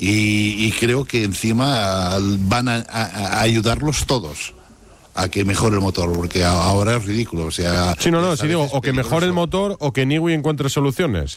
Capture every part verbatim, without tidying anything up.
y, y creo que encima van a, a, a ayudarlos todos a que mejore el motor, porque ahora es ridículo. O sea, sí, no, no, sí digo, o que mejore el motor o que Newey encuentre soluciones.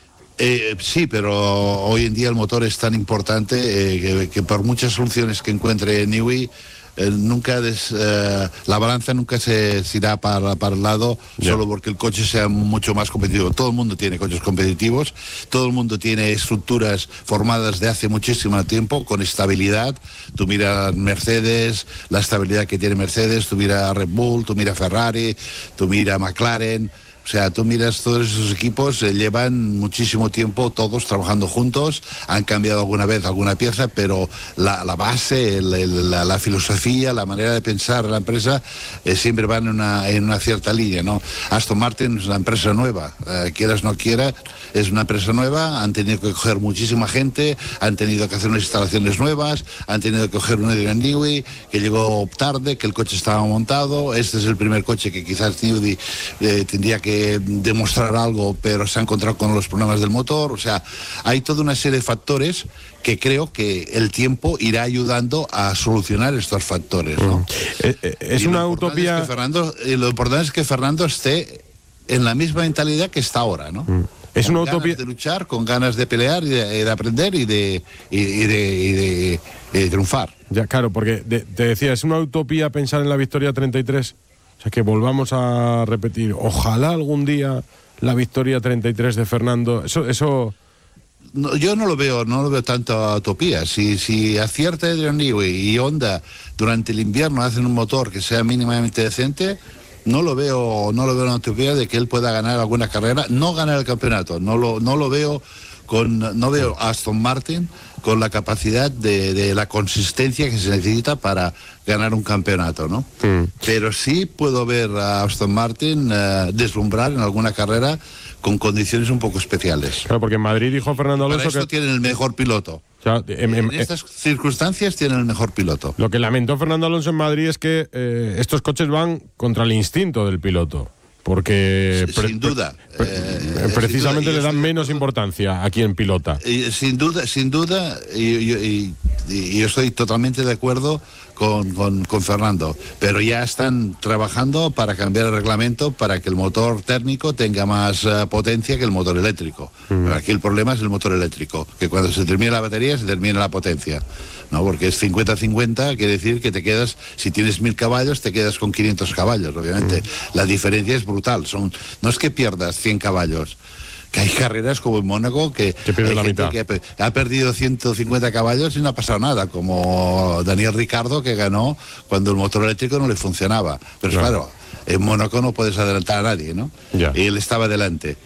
Eh, sí, pero hoy en día el motor es tan importante eh, que, que por muchas soluciones que encuentre Newey, eh, nunca des, eh, la balanza nunca se, se irá para, para el lado, yeah. solo porque el coche sea mucho más competitivo. Todo el mundo tiene coches competitivos, todo el mundo tiene estructuras formadas de hace muchísimo tiempo, con estabilidad. Tú mira Mercedes, la estabilidad que tiene Mercedes, tú mira Red Bull, tú mira Ferrari, tú mira McLaren. O sea, tú miras todos esos equipos, eh, llevan muchísimo tiempo todos trabajando juntos, han cambiado alguna vez alguna pieza, pero la, la base, el, el, la, la filosofía, la manera de pensar de la empresa eh, siempre van en una, en una cierta línea, ¿no? Aston Martin es una empresa nueva, eh, quieras o no quieras, es una empresa nueva, han tenido que coger muchísima gente, han tenido que hacer unas instalaciones nuevas, han tenido que coger un Adrian Newey, que llegó tarde, que el coche estaba montado, este es el primer coche que quizás Newey eh, tendría que demostrar algo, pero se ha encontrado con los problemas del motor. O sea, hay toda una serie de factores que creo que el tiempo irá ayudando a solucionar estos factores, ¿no? Mm. Eh, eh, es y una utopía. Es que Fernando, y lo importante es que Fernando esté en la misma mentalidad que está ahora, ¿no? Mm. Es con una ganas utopía de luchar, con ganas de pelear y de, de aprender y de, y, y de, y de, y de triunfar. Ya, claro, porque de, te decía, es una utopía pensar en la victoria treinta y tres. O sea, que volvamos a repetir, ojalá algún día la victoria treinta y tres de Fernando, eso... eso... No, yo no lo veo, no lo veo tanto utopía. Si, si acierta Adrian Newey y Honda durante el invierno hacen un motor que sea mínimamente decente, no lo veo, no lo veo una utopía de que él pueda ganar alguna carrera, no ganar el campeonato, no lo, no lo veo con, no veo a Aston Martin con la capacidad de, de la consistencia que se necesita para ganar un campeonato, ¿no? Mm. Pero sí puedo ver a Aston Martin uh, deslumbrar en alguna carrera con condiciones un poco especiales. Claro, porque en Madrid dijo Fernando Alonso para esto que... tienen el mejor piloto. O sea, en, en, en estas circunstancias tienen el mejor piloto. Lo que lamentó Fernando Alonso en Madrid es que eh, estos coches van contra el instinto del piloto. Porque pre sin duda pre eh, precisamente sin duda, le dan menos importancia a quien pilota. Y, sin duda, sin duda, y, y, y, y yo estoy totalmente de acuerdo con, con, con Fernando, pero ya están trabajando para cambiar el reglamento para que el motor térmico tenga más uh, potencia que el motor eléctrico. Mm. Aquí el problema es el motor eléctrico, que cuando se termina la batería se termina la potencia. No, porque es cincuenta cincuenta, quiere decir que te quedas, si tienes mil caballos, te quedas con quinientos caballos, obviamente. Mm. La diferencia es brutal. Son, no es que pierdas cien caballos, que hay carreras como en Mónaco que, que pierde la mitad. Que ha perdido ciento cincuenta caballos y no ha pasado nada, como Daniel Ricciardo, que ganó cuando el motor eléctrico no le funcionaba. Pero claro, claro en Mónaco no puedes adelantar a nadie, ¿no? Ya. Y él estaba delante.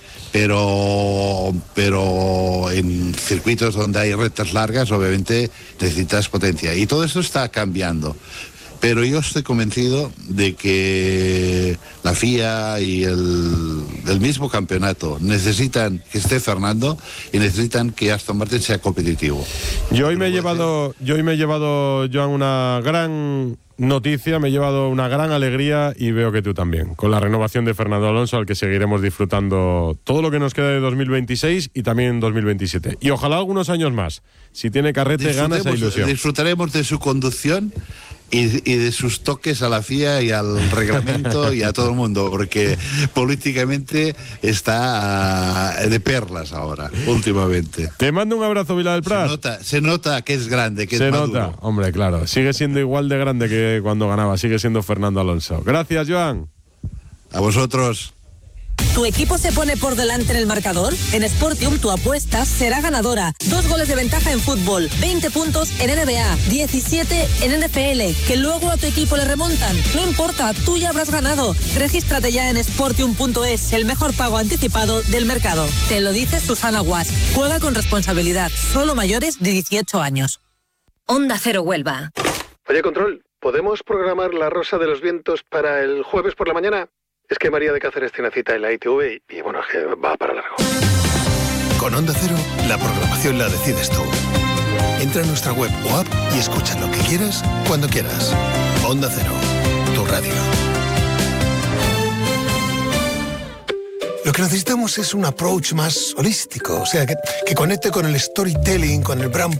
Pero, pero en circuitos donde hay rectas largas, obviamente necesitas potencia. Y todo eso está cambiando. Pero yo estoy convencido de que la F I A y el, el mismo campeonato necesitan que esté Fernando y necesitan que Aston Martin sea competitivo. Yo hoy me he llevado, yo hoy me he llevado, Joan, una gran noticia, me he llevado una gran alegría y veo que tú también, con la renovación de Fernando Alonso, al que seguiremos disfrutando todo lo que nos queda de dos mil veintiséis y también dos mil veintisiete. Y ojalá algunos años más, si tiene carrete, ganas e ilusión. Disfrutaremos de su conducción y, y de sus toques a la F I A y al reglamento y a todo el mundo, porque políticamente está de perlas ahora, últimamente. Te mando un abrazo, Vila del Prat. Se nota, se nota que es grande, que se es nota, maduro. Hombre, claro, sigue siendo igual de grande que cuando ganaba, sigue siendo Fernando Alonso. Gracias, Joan. A vosotros. ¿Tu equipo se pone por delante en el marcador? En Sportium tu apuesta será ganadora. Dos goles de ventaja en fútbol, veinte puntos en N B A, diecisiete en N F L, que luego a tu equipo le remontan. No importa, tú ya habrás ganado. Regístrate ya en sportium punto es, el mejor pago anticipado del mercado. Te lo dice Susana Guas. Juega con responsabilidad. Solo mayores de dieciocho años. Onda Cero Huelva. Oye, Control, ¿podemos programar La Rosa de los Vientos para el jueves por la mañana? Es que María de Cáceres tiene cita en la I T V y, y bueno, es que va para largo. Con Onda Cero, la programación la decides tú. Entra en nuestra web o app y escucha lo que quieras, cuando quieras. Onda Cero, tu radio. Lo que necesitamos es un approach más holístico, o sea, que, que conecte con el storytelling, con el brand